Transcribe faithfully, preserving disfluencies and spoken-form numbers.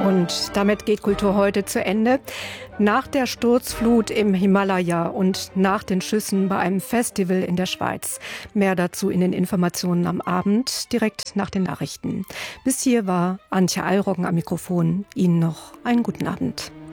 Und damit geht Kultur heute zu Ende. Nach der Sturzflut im Himalaya und nach den Schüssen bei einem Festival in der Schweiz. Mehr dazu in den Informationen am Abend, direkt nach den Nachrichten. Bis hier war Antje Eilroggen am Mikrofon. Ihnen noch einen guten Abend.